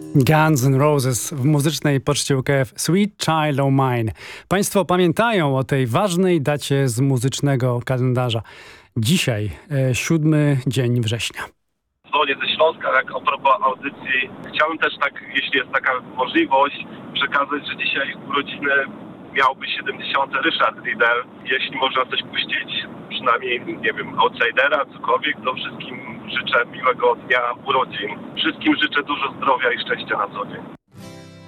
Guns N' Roses w muzycznej poczcie UKF Sweet Child O' Mine. Państwo pamiętają o tej ważnej dacie z muzycznego kalendarza. Dzisiaj 7 dzień września. Dzwonię ze Śląska, jak a propos audycji. Chciałem też tak, jeśli jest taka możliwość, przekazać, że dzisiaj urodziny miałby 70. Ryszard Liddell. Jeśli można coś puścić, przynajmniej, nie wiem, Outsidera, cokolwiek, to wszystkim życzę miłego dnia urodzin. Wszystkim życzę dużo zdrowia i szczęścia na co dzień.